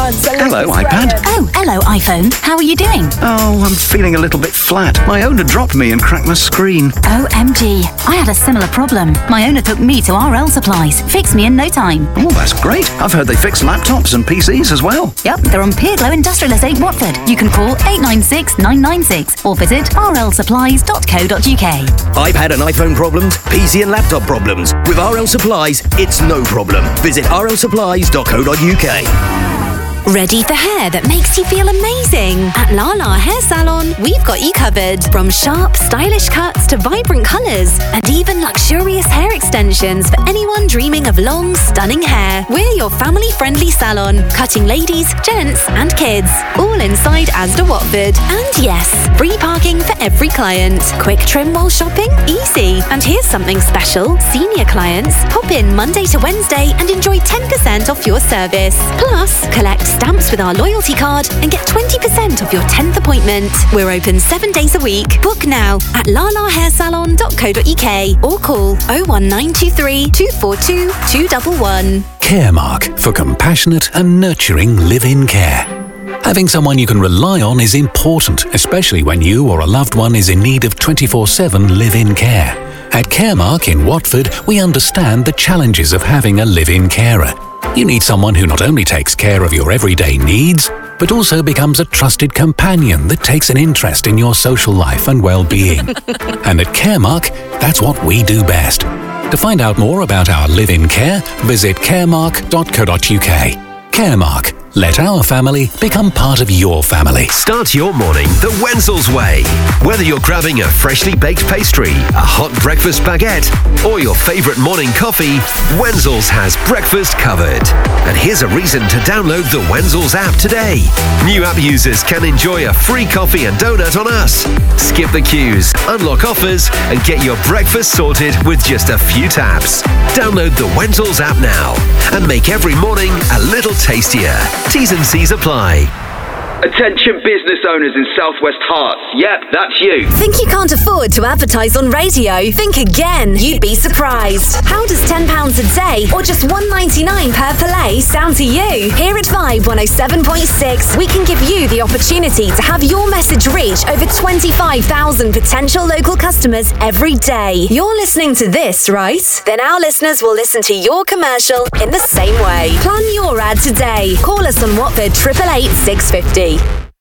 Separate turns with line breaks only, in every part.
Hello, iPad.
Oh, hello, iPhone. How are you doing?
Oh, I'm feeling a little bit flat. My owner dropped me and cracked my screen.
OMG. I had a similar problem. My owner took me to RL Supplies. Fixed me in no time.
Oh, that's great. I've heard they fix laptops and PCs as well.
Yep, they're on Peerglow Industrial Estate, Watford. You can call 896 996 or visit rlsupplies.co.uk.
I've had an iPhone problems, PC and laptop problems. With RL Supplies, it's no problem. Visit rlsupplies.co.uk.
Ready for hair that makes you feel amazing? At Lala Hair Salon, we've got you covered. From sharp, stylish cuts to vibrant colours, and even luxurious hair extensions for anyone dreaming of long, stunning hair. We're your family-friendly salon, cutting ladies, gents and kids. All inside Asda Watford. And yes, free parking for every client. Quick trim while shopping? Easy. And here's something special. Senior clients, pop in Monday to Wednesday and enjoy 10% off your service. Plus, collect stamps with our loyalty card and get 20% off your 10th appointment. We're open 7 days a week. Book now at lalahairsalon.co.uk or call 01923 242 211.
Caremark, for compassionate and nurturing live-in care. Having someone you can rely on is important, especially when you or a loved one is in need of 24/7 live-in care. At Caremark in Watford, we understand the challenges of having a live-in carer. You need someone who not only takes care of your everyday needs, but also becomes a trusted companion that takes an interest in your social life and well-being. And at Caremark, that's what we do best. To find out more about our live-in care, visit caremark.co.uk. Caremark. Let our family become part of your family.
Start your morning the Wenzel's way. Whether you're grabbing a freshly baked pastry, a hot breakfast baguette, or your favourite morning coffee, Wenzel's has breakfast covered. And here's a reason to download the Wenzel's app today. New app users can enjoy a free coffee and donut on us. Skip the queues, unlock offers, and get your breakfast sorted with just a few taps. Download the Wenzel's app now and make every morning a little tastier. T's and C's apply.
Attention business owners in Southwest Hearts. Yep, that's you.
Think you can't afford to advertise on radio? Think again. You'd be surprised. How does £10 a day or just $1.99 per play sound to you? Here at Vibe 107.6, we can give you the opportunity to have your message reach over 25,000 potential local customers every day. You're listening to this, right? Then our listeners will listen to your commercial in the same way. Plan your ad today. Call us on Watford 888 650.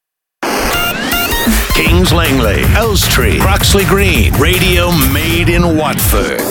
Kings Langley, Elstree, Croxley Green, radio made in Watford.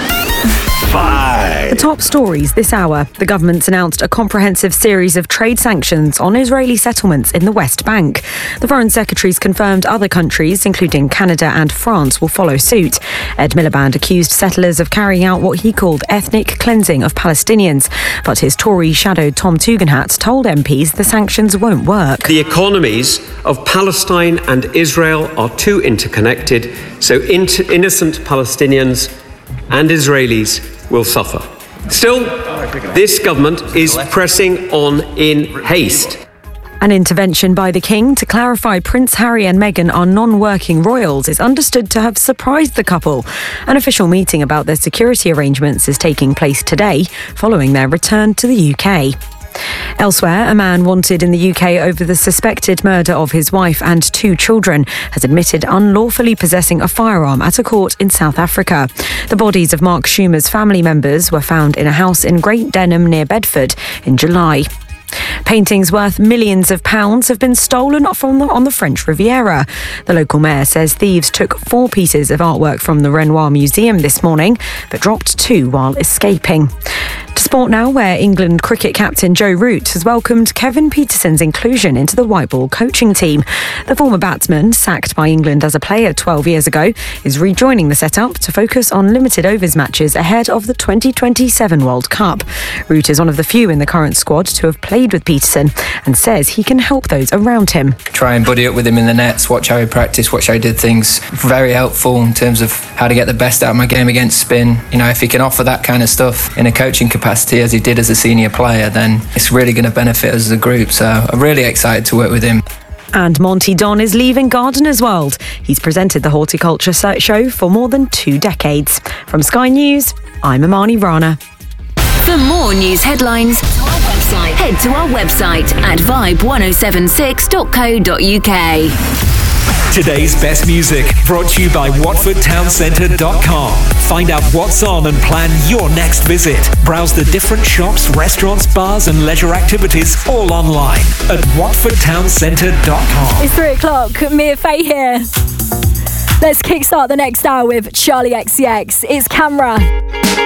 5.
The top stories this hour. The government's announced a comprehensive series of trade sanctions on Israeli settlements in the West Bank. The Foreign Secretary's confirmed other countries, including Canada and France, will follow suit. Ed Miliband accused settlers of carrying out what he called ethnic cleansing of Palestinians. But his Tory-shadowed Tom Tugendhat told MPs the sanctions won't work.
The economies of Palestine and Israel are too interconnected, so innocent Palestinians and Israelis will suffer. Still, this government is pressing on in haste.
An intervention by the King to clarify Prince Harry and Meghan are non-working royals is understood to have surprised the couple. An official meeting about their security arrangements is taking place today, following their return to the UK. Elsewhere, a man wanted in the UK over the suspected murder of his wife and 2 children has admitted unlawfully possessing a firearm at a court in South Africa. The bodies of Mark Schumer's family members were found in a house in Great Denham near Bedford in July. Paintings worth millions of pounds have been stolen on the French Riviera. The local mayor says thieves took 4 pieces of artwork from the Renoir Museum this morning, but dropped 2 while escaping. To sport now, where England cricket captain Joe Root has welcomed Kevin Pietersen's inclusion into the white ball coaching team. The former batsman, sacked by England as a player 12 years ago, is rejoining the setup to focus on limited overs matches ahead of the 2027 World Cup. Root is one of the few in the current squad to have played with Pietersen and says he can help those around him.
Try and buddy up with him in the nets, watch how he practiced, watch how he did things. Very helpful in terms of how to get the best out of my game against spin. You know, if he can offer that kind of stuff in a coaching capacity as he did as a senior player, then it's really going to benefit us as a group. So I'm really excited to work with him.
And Monty Don is leaving Gardener's World. He's presented the horticulture show for more than 2 decades. From Sky News, I'm Amani Rana.
For more news headlines, head to our website at vibe1076.co.uk.
Today's best music brought to you by WatfordTownCentre.com. Find out what's on and plan your next visit. Browse the different shops, restaurants, bars and leisure activities all online at WatfordTownCentre.com.
It's 3 o'clock. Mia Faye here. Let's kickstart the next hour with Charlie XCX. It's Camera.